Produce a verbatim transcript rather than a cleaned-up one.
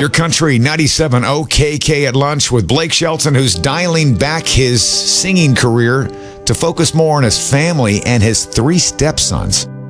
Your Country ninety-seven O K K at lunch with Blake Shelton, who's dialing back his singing career to focus more on his family and his three stepsons.